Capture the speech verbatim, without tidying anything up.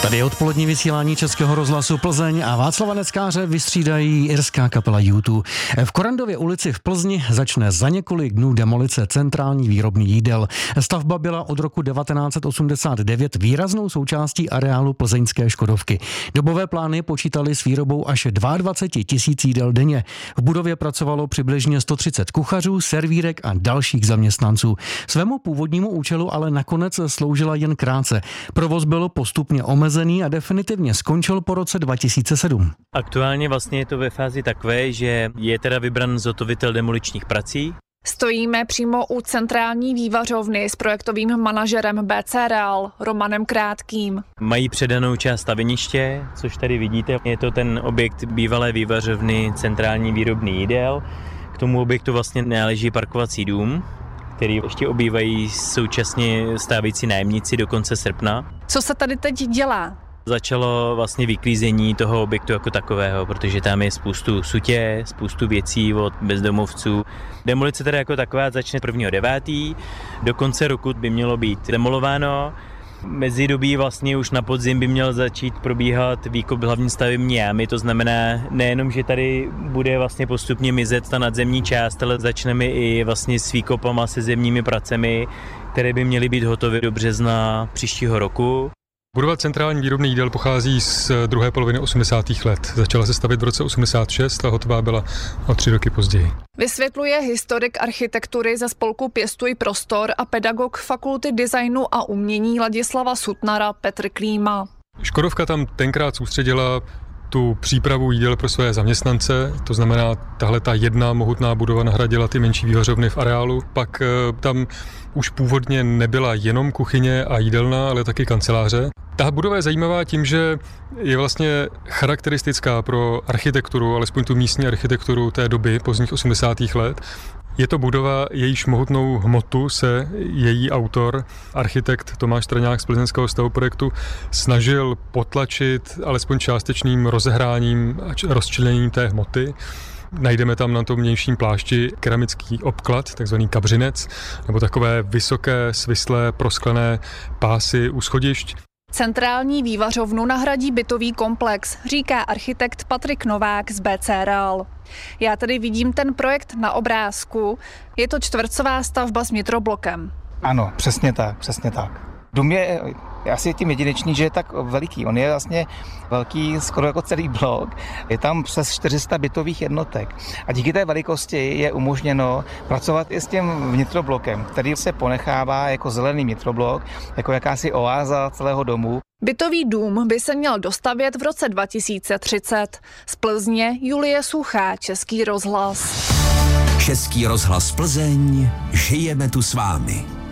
Tady je odpolední vysílání Českého rozhlasu Plzeň a Václava Neckáře vystřídají irská kapela U dva. V Korandově ulici v Plzni začne za několik dnů demolice centrální výrobny jídel. Stavba byla od roku devatenáct osmdesát devět výraznou součástí areálu plzeňské Škodovky. Dobové plány počítaly s výrobou až dvacet dva tisíc jídel denně. V budově pracovalo přibližně sto třicet kuchařů, servírek a dalších zaměstnanců. Svému původnímu účelu ale nakonec sloužila jen krátce. Provoz byl postupně omezený a definitivně skončil po roce dva tisíce sedm. Aktuálně vlastně je to ve fázi takové, že je teda vybran zhotovitel demoličních prací. Stojíme přímo u centrální vývařovny s projektovým manažerem B C Real Romanem Krátkým. Mají předanou část staveniště, což tady vidíte. Je to ten objekt bývalé vývařovny centrální výrobny jídel. K tomu objektu vlastně náleží parkovací dům, který ještě obývají současně stávající nájemníci do konce srpna. Co se tady teď dělá? Začalo vlastně vyklízení toho objektu jako takového, protože tam je spoustu sutě, spoustu věcí od bezdomovců. Demolice teda jako taková začne prvního devátého Do konce roku by mělo být demolováno. Mezidobí vlastně už na podzim by měl začít probíhat výkop hlavní stavební jámy, to znamená nejenom, že tady bude vlastně postupně mizet ta nadzemní část, ale začneme i vlastně s výkopama se zemními pracemi, které by měly být hotové do března příštího roku. Budova centrální výrobny jídel pochází z druhé poloviny osmdesátých let. Začala se stavět v roce osmdesát šest a hotová byla o tři roky později. Vysvětluje historik architektury ze spolku Pěstuj prostor a pedagog Fakulty designu a umění Ladislava Sutnara Petr Klíma. Škodovka tam tenkrát soustředila tu přípravu jídel pro své zaměstnance, to znamená, tahle ta jedna mohutná budova nahradila ty menší vývařovny v areálu. Pak tam už původně nebyla jenom kuchyně a jídelna, ale taky kanceláře. Ta budova je zajímavá tím, že je vlastně charakteristická pro architekturu, alespoň tu místní architekturu té doby, pozdních osmdesátých let. Je to budova, jejíž mohutnou hmotu se její autor, architekt Tomáš Straňák z plzeňského stavoprojektu, snažil potlačit alespoň částečným rozehráním a rozčleněním té hmoty. Najdeme tam na tom vnějším plášti keramický obklad, takzvaný kabřinec, nebo takové vysoké, svislé, prosklené pásy u schodišť. Centrální vývařovnu nahradí bytový komplex, říká architekt Patrik Novák z B C Real. Já tady vidím ten projekt na obrázku. Je to čtvrcová stavba s nitroblokem. Ano, přesně tak, přesně tak. Dům je asi tím jedinečný, že je tak veliký. On je vlastně velký skoro jako celý blok. Je tam přes čtyři sta bytových jednotek. A díky té velikosti je umožněno pracovat i s tím vnitroblokem, který se ponechává jako zelený vnitroblok, jako jakási oáza celého domu. Bytový dům by se měl dostavět v roce dva tisíce třicet. Z Plzně Julie Suchá, Český rozhlas. Český rozhlas Plzeň, žijeme tu s vámi.